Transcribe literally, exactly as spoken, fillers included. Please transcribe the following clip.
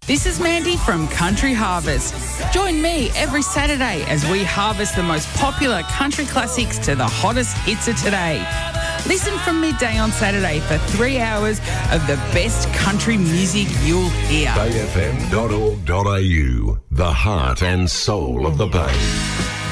This is Mandy from Country Harvest. Join me every Saturday as we harvest the most popular country classics to the hottest hits of today. Listen from midday on Saturday for three hours of the best country music you'll hear. bay f m dot org dot a u, the heart and soul of the Bay.